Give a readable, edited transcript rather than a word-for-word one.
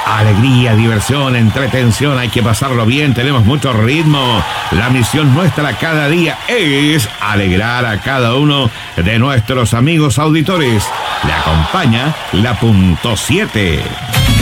Alegría, diversión, entretención, hay que pasarlo bien, tenemos mucho ritmo. La misión nuestra cada día es alegrar a cada uno de nuestros amigos auditores. Le acompaña la punto 7.